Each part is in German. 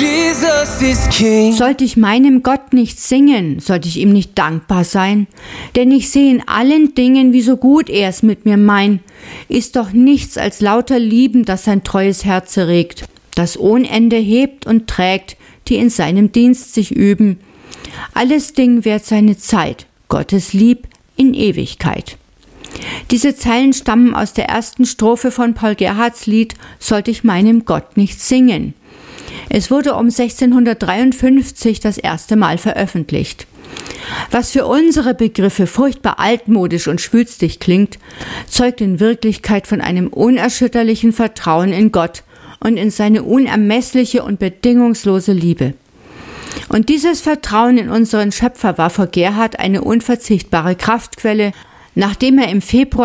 Jesus is King. Sollte ich meinem Gott nicht singen, sollte ich ihm nicht dankbar sein? Denn ich sehe in allen Dingen, wie so gut er es mit mir meint. Ist doch nichts als lauter Lieben, das sein treues Herz erregt, das ohne Ende hebt und trägt, die in seinem Dienst sich üben. Alles Ding währt seine Zeit, Gottes Lieb in Ewigkeit. Diese Zeilen stammen aus der ersten Strophe von Paul Gerhardts Lied »Sollte ich meinem Gott nicht singen«. Es wurde um 1653 das erste Mal veröffentlicht. Was für unsere Begriffe furchtbar altmodisch und schwülstig klingt, zeugt in Wirklichkeit von einem unerschütterlichen Vertrauen in Gott und in seine unermessliche und bedingungslose Liebe. Und dieses Vertrauen in unseren Schöpfer war für Gerhard eine unverzichtbare Kraftquelle, nachdem er im Februar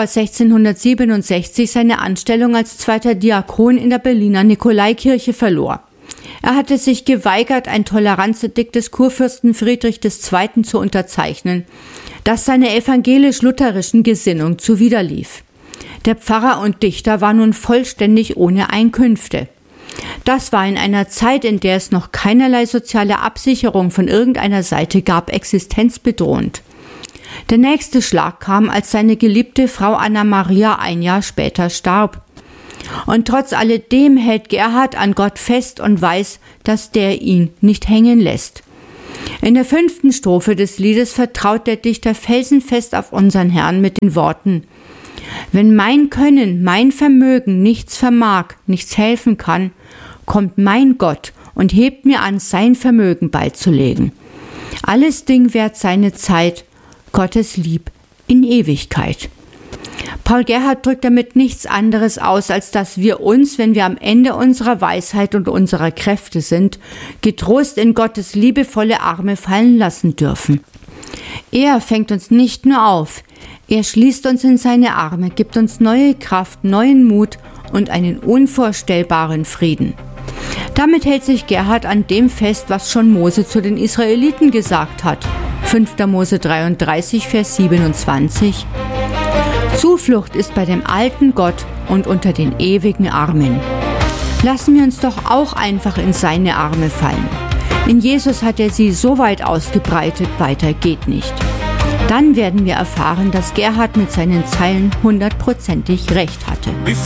1667 seine Anstellung als zweiter Diakon in der Berliner Nikolaikirche verlor. Er hatte sich geweigert, ein Toleranzedikt des Kurfürsten Friedrich II. Zu unterzeichnen, das seiner evangelisch-lutherischen Gesinnung zuwiderlief. Der Pfarrer und Dichter war nun vollständig ohne Einkünfte. Das war in einer Zeit, in der es noch keinerlei soziale Absicherung von irgendeiner Seite gab, existenzbedrohend. Der nächste Schlag kam, als seine geliebte Frau Anna Maria ein Jahr später starb. Und trotz alledem hält Gerhard an Gott fest und weiß, dass der ihn nicht hängen lässt. In der 5. Strophe des Liedes vertraut der Dichter felsenfest auf unseren Herrn mit den Worten: Wenn mein Können, mein Vermögen nichts vermag, nichts helfen kann, kommt mein Gott und hebt mir an, sein Vermögen beizulegen. Alles Ding währt seine Zeit, Gottes Lieb in Ewigkeit. Paul Gerhardt drückt damit nichts anderes aus, als dass wir uns, wenn wir am Ende unserer Weisheit und unserer Kräfte sind, getrost in Gottes liebevolle Arme fallen lassen dürfen. Er fängt uns nicht nur auf, er schließt uns in seine Arme, gibt uns neue Kraft, neuen Mut und einen unvorstellbaren Frieden. Damit hält sich Gerhard an dem fest, was schon Mose zu den Israeliten gesagt hat. 5. Mose 33, Vers 27. Zuflucht ist bei dem alten Gott und unter den ewigen Armen. Lassen wir uns doch auch einfach in seine Arme fallen. In Jesus hat er sie so weit ausgebreitet, weiter geht nicht. Dann werden wir erfahren, dass Gerhard mit seinen Zeilen 100%ig recht hatte.